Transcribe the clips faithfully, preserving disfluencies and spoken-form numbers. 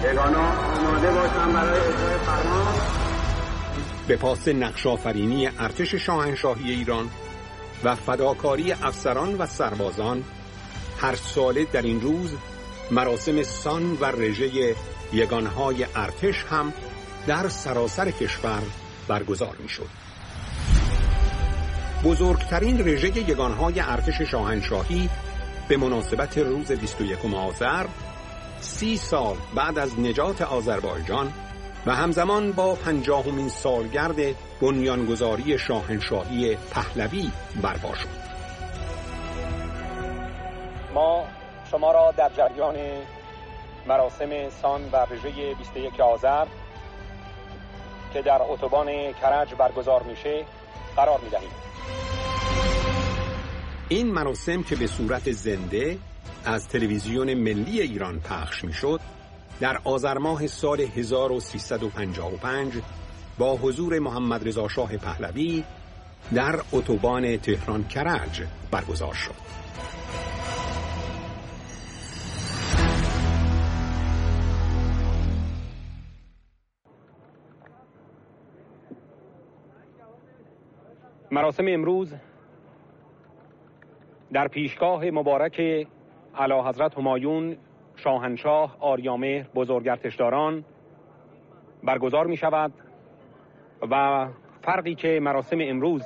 یگانا آماده باشند برای اجرای فرمان. به پاس نقش‌آفرینی ارتش شاهنشاهی ایران و فداکاری افسران و سربازان، هر ساله در این روز مراسم سان و رژه یگانهای ارتش هم در سراسر کشور برگزار می شد. بزرگترین رژه یگانهای ارتش شاهنشاهی به مناسبت روز بیست و یکم آذر، سی سال بعد از نجات آذربایجان و همزمان با پنجاهمین سالگرد بنیانگذاری شاهنشاهی پهلوی برپا شد. ما شما را در جریان مراسم سان و رژه بیست و یک آذر که در اتوبان کرج برگزار میشه قرار میدهیم. این مراسم که به صورت زنده از تلویزیون ملی ایران پخش میشد، در آذر ماه سال هزار و سیصد و پنجاه و پنج با حضور محمد رضا شاه پهلوی در اتوبان تهران کرج برگزار شد. مراسم امروز در پیشگاه مبارک اعلیحضرت همایون شاهنشاه آریامهر بزرگارتشداران برگزار می شود و فرقی که مراسم امروز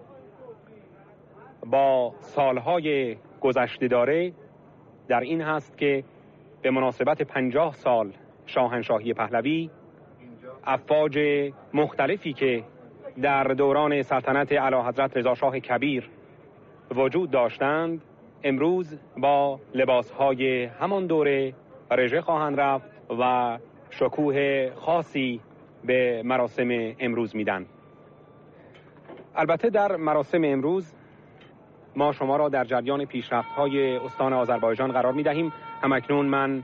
با سالهای گذشته داره در این هست که به مناسبت پنجاه سال شاهنشاهی پهلوی، افواج مختلفی که در دوران سلطنت اعلیحضرت رضا شاه کبیر وجود داشتند امروز با لباسهای همان دوره رژه خواهند رفت و شکوه خاصی به مراسم امروز میدن. البته در مراسم امروز ما شما را در جریان پیشرفت‌های استان آذربایجان قرار میدهیم. همکنون من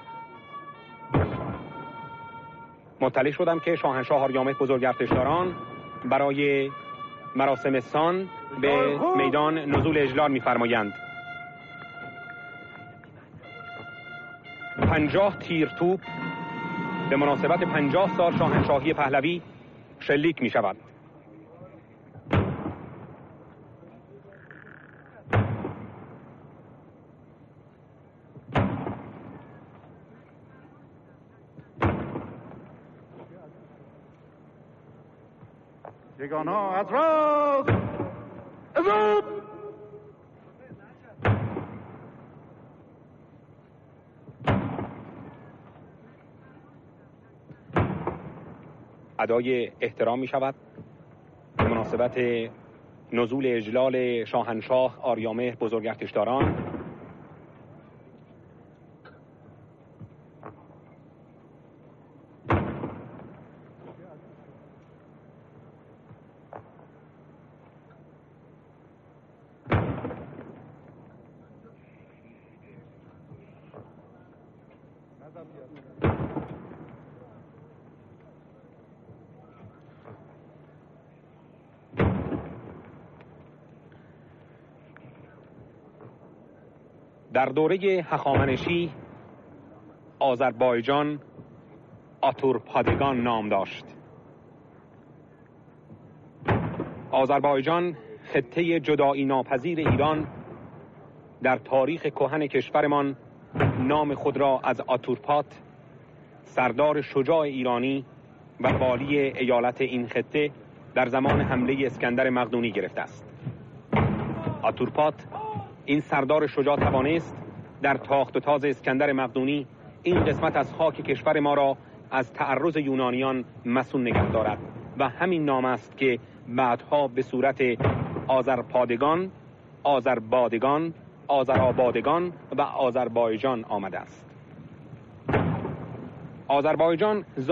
مطلع شدم که شاهنشاه آریامهر بزرگارتشداران برای مراسم سان به میدان نزول اجلال می‌فرمایند. پنجاه تیر توپ به مناسبت پنجاه سال شاهنشاهی پهلوی شلیک می شود. یگانا از راست ازود ادای احترام می شود به مناسبت نزول اجلال شاهنشاه آریامهر بزرگارتشداران. در دوره هخامنشی آذربایجان آتورپادگان نام داشت. آذربایجان خطه جدایی ناپذیر ایران در تاریخ کهن کشورمان نام خود را از آتورپات، سردار شجاع ایرانی و والی ایالت این خطه، در زمان حمله اسکندر مقدونی گرفته است. آتورپات این سردار شجاع توانست در تاخت و تاز اسکندر مقدونی این قسمت از خاک کشور ما را از تعرض یونانیان مصون نگه دارد و همین نام است که بعدها به صورت آذرپادگان، آذربادگان، آذرآبادگان و آذربایجان آمده است. آذربایجان